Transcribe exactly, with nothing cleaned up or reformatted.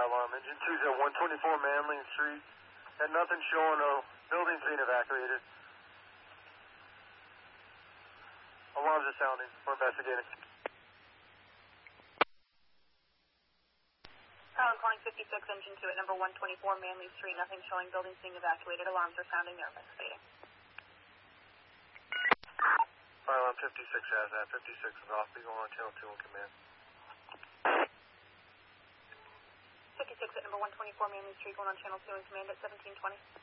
fire alarm. Engine two zero one twenty-four Manley Street. Had nothing showing. No building's being evacuated. Alarms are sounding. We're investigating. Pilot calling fifty-six, engine two at number one twenty-four Manley Street. Nothing showing. Buildings being evacuated. Alarms are sounding. They're investigating. Fire alarm fifty-six has that. fifty-six is off. Be going on channel two on command. fifty-six at number one twenty-four Manley Street, going on channel two in command at seventeen twenty.